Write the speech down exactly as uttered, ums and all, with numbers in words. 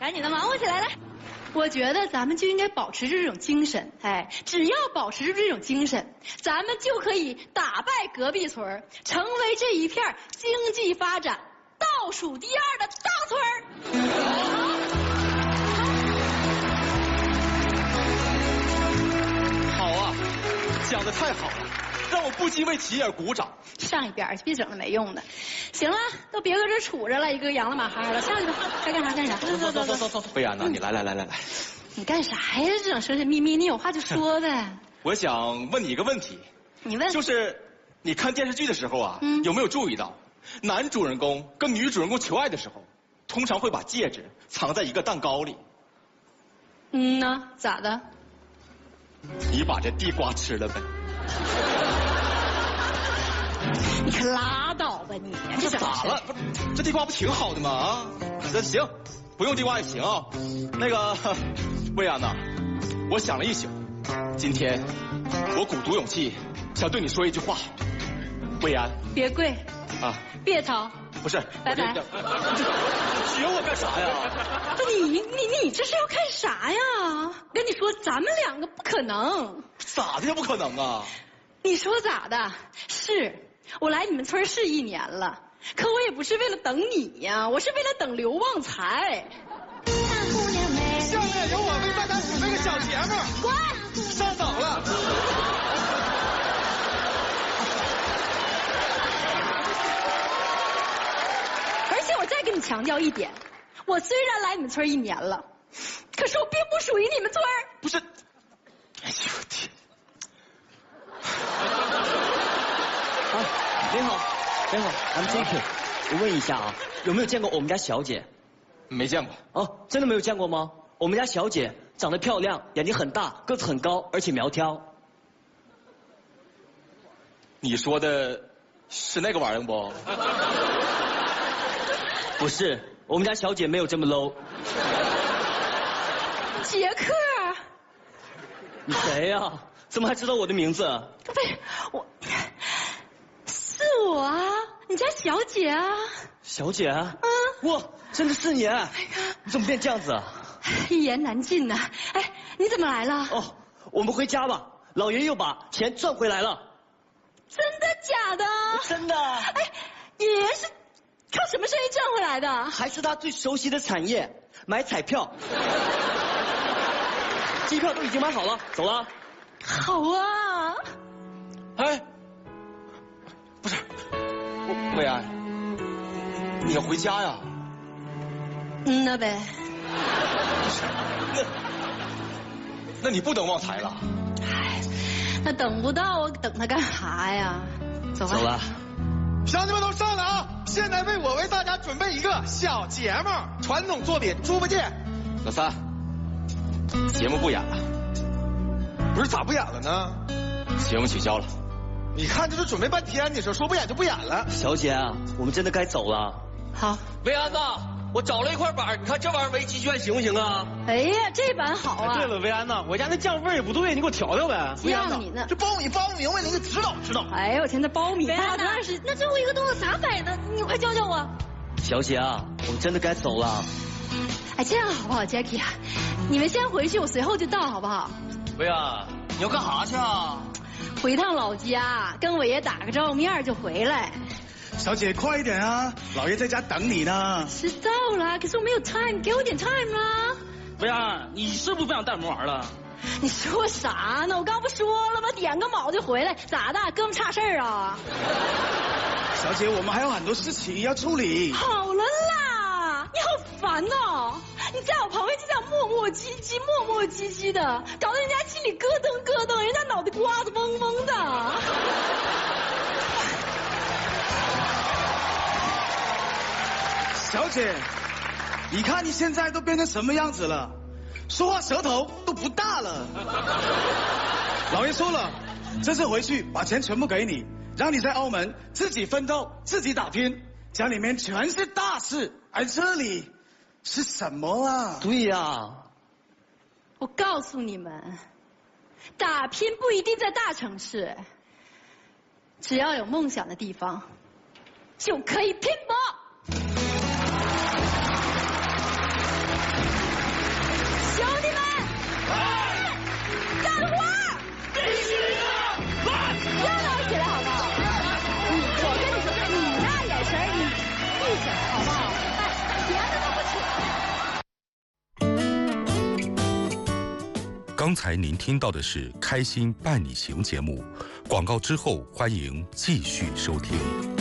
赶紧的忙活起来，来。我觉得咱们就应该保持这种精神，哎，只要保持住这种精神，咱们就可以打败隔壁村，成为这一片经济发展倒数第二的大村。 好啊，讲得太好了，让我不禁为其而鼓掌。 上一边去，别整那没用的。行了，都别搁这杵着了，一个洋了马哈的，上去吧，该干啥干啥。 走走走走走走，薇安呐，你来来来来来。 你干啥呀？这种神神秘秘，你有话就说呗。 我想问你一个问题。 你问。 就是你看电视剧的时候啊， 嗯、 有没有注意到，男主人公跟女主人公求爱的时候，通常会把戒指藏在一个蛋糕里。 嗯呐，咋的？ 你把这地瓜吃了呗。 你可拉倒吧你！ 这咋了？不，这地瓜不挺好的吗？啊，这行，不用地瓜也行啊。那个，薇安呐，我想了一宿，今天我鼓足勇气想对你说一句话，薇安。 别跪。 啊。 别吵。 不是。 拜拜。 学我干啥呀？ 不，你你你这是要干啥呀？跟你说，咱们两个不可能。 咋的也不可能啊？ 你说咋的？是。我来你们村是一年了，可我也不是为了等你呀，我是为了等刘旺财。 下面由我为大家准备个小节目， 滚！ 上早了。 而且我再给你强调一点，我虽然来你们村一年了，可是我并不属于你们村。 不是，哎呦我天！ 啊，您好，您好 ，I'm J K。我问一下啊，有没有见过我们家小姐？ 没见过。 哦，真的没有见过吗？我们家小姐长得漂亮，眼睛很大，个子很高，而且苗条。 你说的是那个玩意儿不？ 不是，我们家小姐没有这么 low。 杰克。 你谁呀、啊？怎么还知道我的名字？ 不是我。是我啊，你家小姐啊。 小姐？ 嗯。 哇，真的是你！哎呀，你怎么变这样子啊？ 一言难尽呐。哎，你怎么来了？ 哦，我们回家吧。老爷又把钱赚回来了。 真的假的？ 真的。 哎，爷爷是靠什么生意赚回来的？ 还是他最熟悉的产业，买彩票。机票都已经买好了，走了。 好啊。 哎。不是，薇安，你要回家呀？ 嗯，那呗。 那，那你不等旺财了？ 哎，那等不到，我等他干啥呀？走吧。 走了。 乡亲们都上来啊！现在为我为大家准备一个小节目，传统作品《猪八戒》。 老三，节目不演了。 不是咋不演了呢？ 节目取消了。 你看这都准备半天，你说说不演就不演了。 小姐啊，我们真的该走了。 好。 薇安呐，我找了一块板，你看这玩意儿围鸡圈行不行啊？ 哎呀，这板好啊！ 对了，薇安呐，我家那酱味也不对，你给我调调呗。 让你呢， 这苞米苞米明白，你给指导指导。 哎呦我天，这苞米八十二十，那最后一个动作咋摆呢？你快教教我。 小姐啊，我们真的该走了。 哎，这样好不好 ，Jackie 啊？你们先回去，我随后就到，好不好？ 薇安，你要干啥去啊？ 回趟老家，跟我爷打个照面就回来。 小姐，快一点啊！老爷在家等你呢。 知道了，可是我没有 time， 给我点 time 啦。 薇安，你是不是不想带我们玩了？ 你说啥呢？我刚不说了吗？点个卯就回来，咋的？哥们差事儿啊？ 小姐，我们还有很多事情要处理。 好了啦，你好烦哦！你在我旁边就这样磨磨唧唧、磨磨唧唧的，搞得人家心里咯噔咯噔，人家脑袋瓜子嗡嗡的。 小姐，你看你现在都变成什么样子了？说话舌头都不大了。老爷说了，这次回去把钱全部给你，让你在澳门自己奋斗、自己打拼，家里面全是大事，而这里是什么啊？ 对呀、啊， 我告诉你们，打拼不一定在大城市，只要有梦想的地方，就可以拼搏。 刚才您听到的是《开心伴你行》节目，广告之后欢迎继续收听。